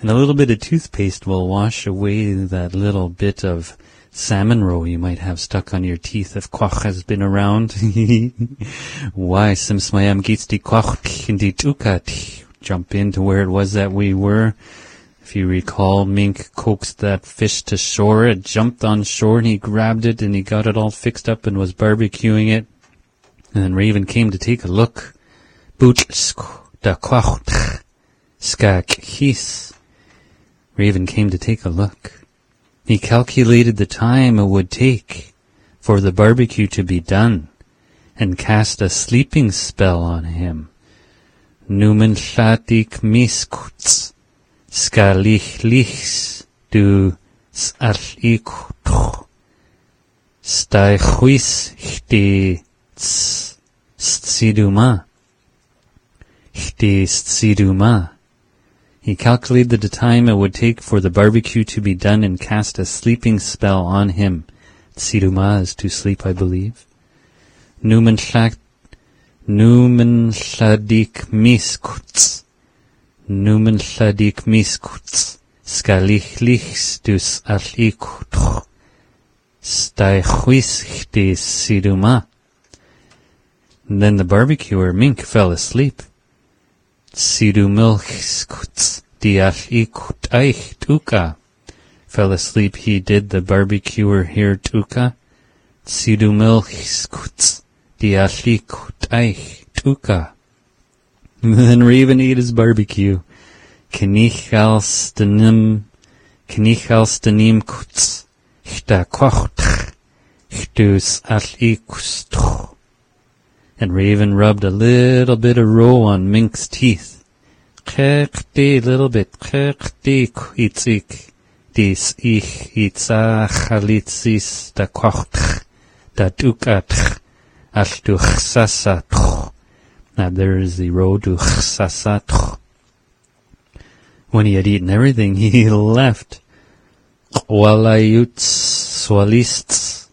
And a little bit of toothpaste will wash away that little bit of salmon roe you might have stuck on your teeth if Quach has been around. Why, Simsmayam gets die Quach in die Tukat. Jump into where it was that we were. If you recall, Mink coaxed that fish to shore. It jumped on shore and he grabbed it and he got it all fixed up and was barbecuing it. And then Raven came to take a look. Boot da Quach skak his. Raven came to take a look. He calculated the time it would take for the barbecue to be done and cast a sleeping spell on him. Numen shatik miskuts, skalich lichs, du s'arlikutch, stai chuis chdi s'tsiduma. Chdi s'tsiduma. He calculated the time it would take for the barbecue to be done and cast a sleeping spell on him. Tsiduma is to sleep, I believe. Numen shadik miskuts. Numen shadik miskuts. Skalich lichs dus alikutch. Staichuis chdi siduma. Then the barbecuer, Mink, fell asleep. Sidu milchskuts dialikut eich tuka. Fell asleep he did, the barbecuer here tuka. Sidu milchskuts dialikut eich tuka. Then Raven ate his barbecue. Kenichal stanim kuts. Chta kocht. Chtus alikustch. And Raven rubbed a little bit of roe on Mink's teeth. Chekti, little bit. Chekti, itzik. Dis ich itzachalitzis da kocht. Da dukat. Al duchsasat. Now there is the roe duchsasat. When he had eaten everything, he left. Walayuts swalists.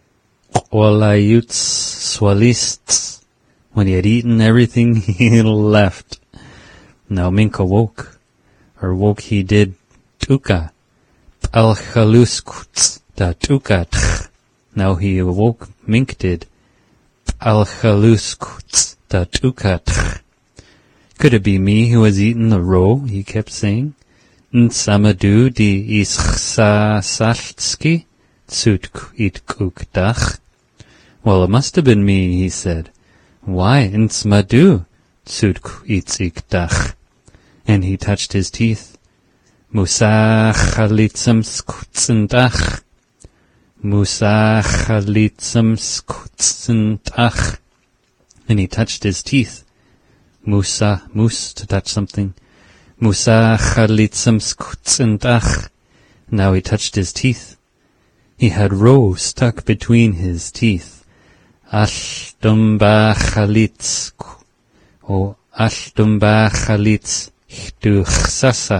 Swalists. When he had eaten everything, he left. Now Mink awoke. Or woke he did. Tuka. Alchaluskuts. Da tukat. Now he awoke. Mink did. Alchaluskuts. Da tukat. Could it be me who has eaten the roe? He kept saying. Nsamadu di ischsa saltski. Tsutk itkukdach. Well, it must have been me, he said. Why, Ntsmadu, tsutk itzikdach. And he touched his teeth. Musa chalitzam skutzendach. Musa chalitzam skutzendach. And he touched his teeth. Musa, moose, to touch something. Musa chalitzam skutzendach. Now he touched his teeth. He had roe stuck between his teeth. Ashtumba chalitz. Oh, ashtumba chalitz. Chtu chsasa.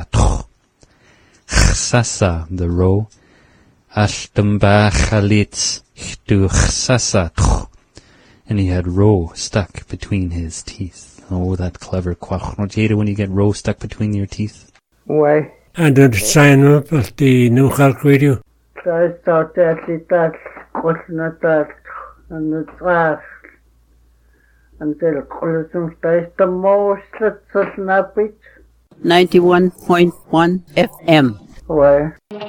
Chsasa, the roe. Ashtumba chalitz. Chtu chsasa. And he had roe stuck between his teeth. Oh, that clever Quach. Don't you hate it when you get roe stuck between your teeth? Why? And then sign up at the New Calc Radio. I started that that and the trash until Colosum stays the most that's snappy. 91.1 FM. Why?